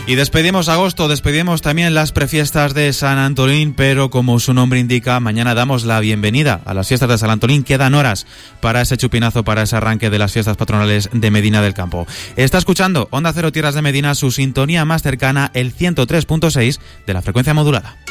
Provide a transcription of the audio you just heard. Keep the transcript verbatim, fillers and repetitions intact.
Y despedimos agosto, despedimos también las prefiestas de San Antolín, pero como su nombre indica, mañana damos la bienvenida a las fiestas de San Antolín. Quedan horas para ese chupinazo, para ese arranque de las fiestas patronales de Medina del Campo. Está escuchando Onda Cero Tierras de Medina, su sintonía más cercana, el ciento tres punto seis de la frecuencia modulada.